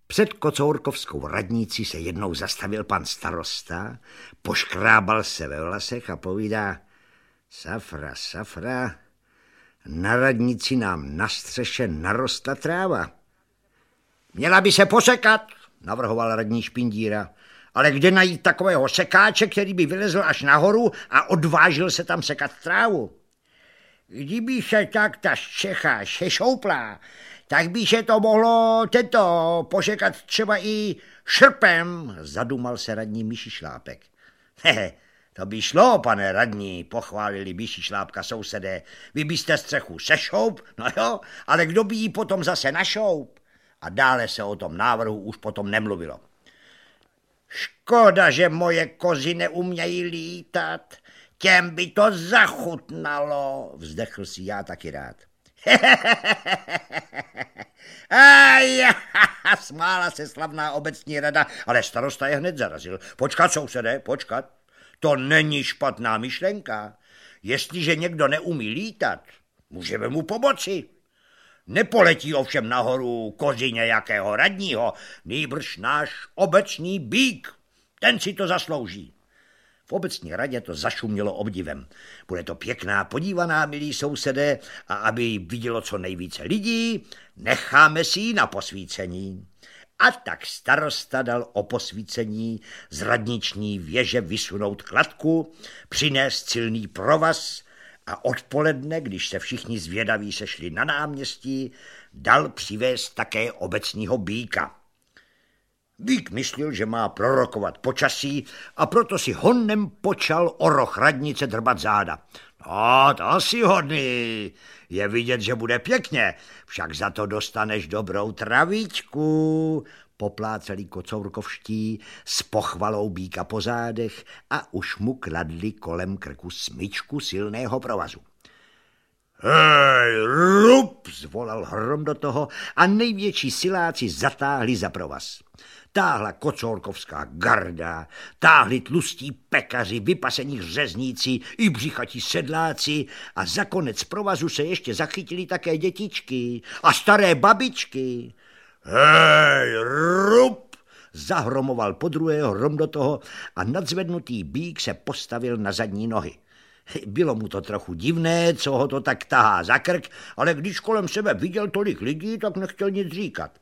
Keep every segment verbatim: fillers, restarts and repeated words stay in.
Před kocourkovskou radnicí se jednou zastavil pan starosta, poškrábal se ve vlasech a povídá: Safra, safra, na radnici nám na střeše narostla tráva. Měla by se posekat, navrhoval radní Špindíra, ale kde najít takového sekáče, který by vylezl až nahoru a odvážil se tam sekat trávu? Kdyby se tak ta střecha šešouplá, tak by se to mohlo tento pošekat třeba i šrpem, zadumal se radní Myší Šlápek. Hehe, to by šlo, pane radní, pochválili Myší Šlápka sousedé. Vy byste střechu sešoup, no jo, ale kdo by jí potom zase našoup? A dále se o tom návrhu už potom nemluvilo. Škoda, že moje kozy neumějí lítat, těm by to zachutnalo, vzdechl si já taky rád. Aj, smála se slavná obecní rada, ale starosta je hned zarazil. Počkat, sousedé, počkat. To není špatná myšlenka. Jestliže někdo neumí lítat, můžeme mu pomoci. Nepoletí ovšem nahoru kozy nějakého radního, nýbrž náš obecní býk. Ten si to zaslouží. V obecní radě to zašumělo obdivem. Bude to pěkná podívaná, milí sousedé, a aby ji vidělo co nejvíce lidí, necháme si ji na posvícení. A tak starosta dal o posvícení z radniční věže vysunout kladku, přinést silný provaz a odpoledne, když se všichni zvědaví sešli na náměstí, dal přivést také obecního býka. Býk myslel, že má prorokovat počasí a proto si honem počal o roh radnice drbat záda. No, to si hodný, je vidět, že bude pěkně, však za to dostaneš dobrou travičku, popláceli kocourkovští s pochvalou býka po zádech a už mu kladli kolem krku smyčku silného provazu. Hej, rup, zvolal hrom do toho a největší siláci zatáhli za provaz. Táhla kocourkovská garda, táhli tlustí pekaři, vypasení řezníci i břichatí sedláci a za konec provazu se ještě zachytili také dětičky a staré babičky. Hej, rup, zahromoval podruhého hrom do toho a nadzvednutý býk se postavil na zadní nohy. Bylo mu to trochu divné, co ho to tak tahá za krk, ale když kolem sebe viděl tolik lidí, tak nechtěl nic říkat.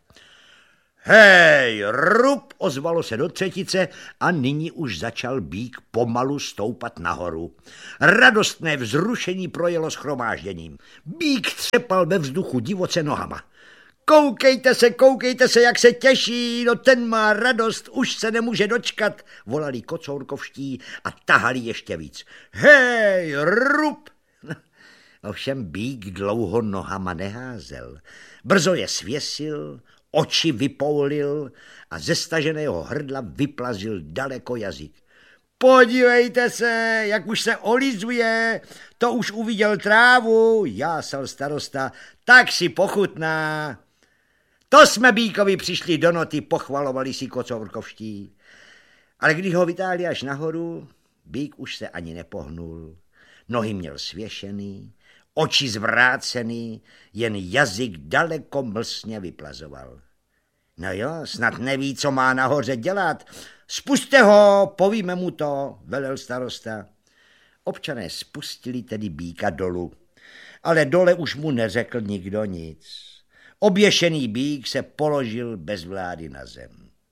Hej, rup, ozvalo se do třetice a nyní už začal býk pomalu stoupat nahoru. Radostné vzrušení projelo shromážděním. Býk třepal ve vzduchu divoce nohama. Koukejte se, koukejte se, jak se těší, no ten má radost, už se nemůže dočkat, volali kocourkovští a tahali ještě víc. Hej, rup! Ovšem býk dlouho nohama neházel. Brzo je svěsil, oči vypoulil a ze staženého hrdla vyplazil daleko jazyk. Podívejte se, jak už se olizuje, to už uviděl trávu, jásal starosta, tak si pochutná. To jsme býkovi přišli do noty, pochvalovali si kocourkovští. Ale když ho vytáhli až nahoru, býk už se ani nepohnul. Nohy měl svěšený, oči zvrácený, jen jazyk daleko mlsně vyplazoval. No jo, snad neví, co má nahoře dělat. Spuste ho, povíme mu to, velel starosta. Občané spustili tedy býka dolů, ale dole už mu neřekl nikdo nic. Oběšený býk se položil bez vlády na zem.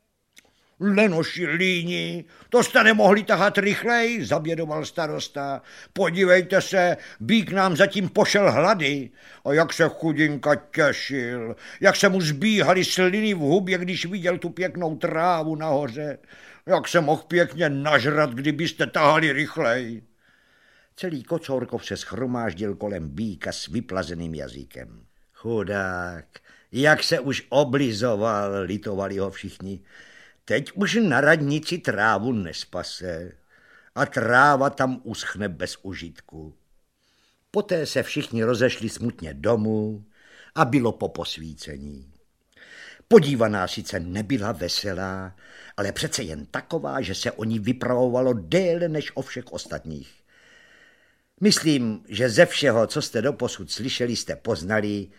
Lenoši líni, to jste nemohli tahat rychleji, zabědoval starosta. Podívejte se, býk nám zatím pošel hlady. A jak se chudinka těšil, jak se mu zbíhaly sliny v hubě, když viděl tu pěknou trávu nahoře. Jak se mohl pěkně nažrat, kdybyste tahali rychleji. Celý Kocourkov se shromáždil kolem býka s vyplazeným jazykem. Chudák, jak se už oblizoval, litovali ho všichni. Teď už na radnici trávu nespase a tráva tam uschne bez užitku. Poté se všichni rozešli smutně domů a bylo po posvícení. Podívaná sice nebyla veselá, ale přece jen taková, že se o ní vypravovalo déle než o všech ostatních. Myslím, že ze všeho, co jste doposud slyšeli, jste poznali,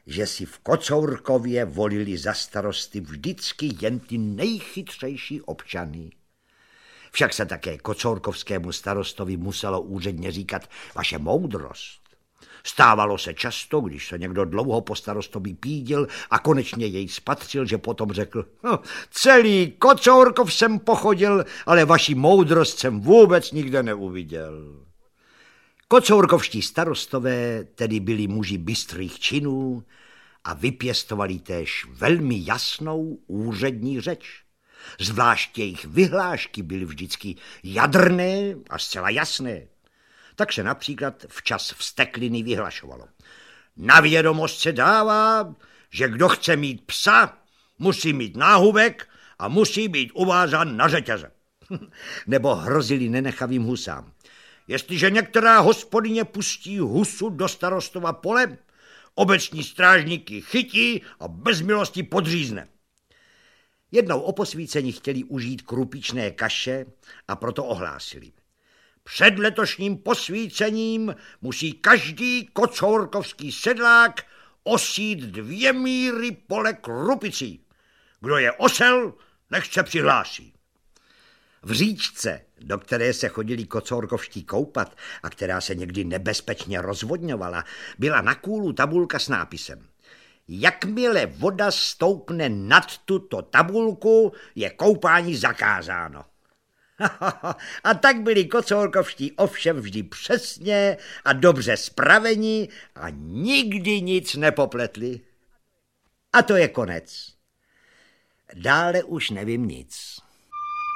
že si v Kocourkově volili za starosty vždycky jen ty nejchytřejší občany. Však se také kocourkovskému starostovi muselo úředně říkat vaše moudrost. Stávalo se často, když se někdo dlouho po starostovi pídil a konečně jej spatřil, že potom řekl, no, celý Kocourkov jsem pochodil, ale vaši moudrost jsem vůbec nikde neuviděl. Kocourkovští starostové tedy byli muži bystrých činů a vypěstovali též velmi jasnou úřední řeč. Zvlášť jejich vyhlášky byly vždycky jadrné a zcela jasné. Takže například včas vztekliny vyhlašovalo. Na vědomost se dává, že kdo chce mít psa, musí mít náhubek a musí být uvázán na řetěze. Nebo hrozili nenechavým husám. Jestliže některá hospodyně pustí husu do starostova pole, obecní strážníky chytí a bez milosti podřízne. Jednou o posvícení chtěli užít krupičné kaše a proto ohlásili. Před letošním posvícením musí každý kocourkovský sedlák osít dvě míry pole krupicí. Kdo je osel, nech se přihlásí. V říčce, do které se chodili kocourkovští koupat a která se někdy nebezpečně rozvodňovala, byla na kůlu tabulka s nápisem. Jakmile voda stoupne nad tuto tabulku, je koupání zakázáno. A tak byli kocourkovští ovšem vždy přesně a dobře spraveni a nikdy nic nepopletli. A to je konec. Dále už nevím nic.